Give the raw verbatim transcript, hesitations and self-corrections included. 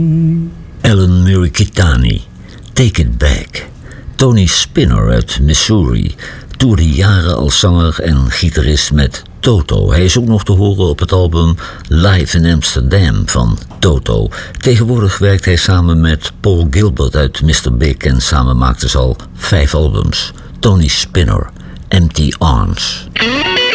Alan Murikitani, Take It Back. Tony Spinner uit Missouri toerde jaren als zanger en gitarist met Toto. Hij is ook nog te horen op het album Live in Amsterdam van Toto. Tegenwoordig werkt hij samen met Paul Gilbert uit mister Big en samen maakten ze al vijf albums. Tony Spinner, Empty Arms.